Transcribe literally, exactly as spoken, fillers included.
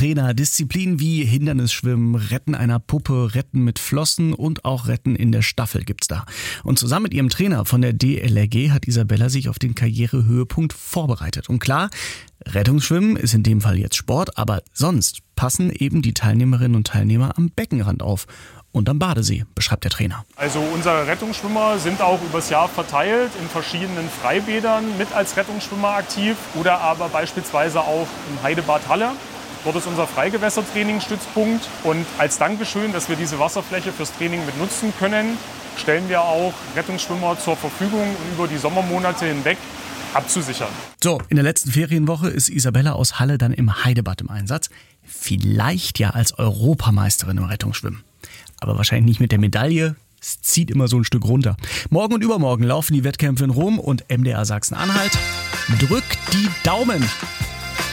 Trainer. Disziplinen wie Hindernisschwimmen, Retten einer Puppe, Retten mit Flossen und auch Retten in der Staffel gibt's da. Und zusammen mit ihrem Trainer von der D L R G hat Isabella sich auf den Karrierehöhepunkt vorbereitet. Und klar, Rettungsschwimmen ist in dem Fall jetzt Sport, aber sonst passen eben die Teilnehmerinnen und Teilnehmer am Beckenrand auf und am Badesee, beschreibt der Trainer. Also unsere Rettungsschwimmer sind auch übers Jahr verteilt in verschiedenen Freibädern mit als Rettungsschwimmer aktiv oder aber beispielsweise auch im Heidebad Halle. Dort ist unser Freigewässertrainingsstützpunkt und als Dankeschön, dass wir diese Wasserfläche fürs Training mit nutzen können, stellen wir auch Rettungsschwimmer zur Verfügung, um über die Sommermonate hinweg abzusichern. So, in der letzten Ferienwoche ist Isabella aus Halle dann im Heidebad im Einsatz. Vielleicht ja als Europameisterin im Rettungsschwimmen. Aber wahrscheinlich nicht mit der Medaille. Es zieht immer so ein Stück runter. Morgen und übermorgen laufen die Wettkämpfe in Rom und M D R Sachsen-Anhalt drückt die Daumen.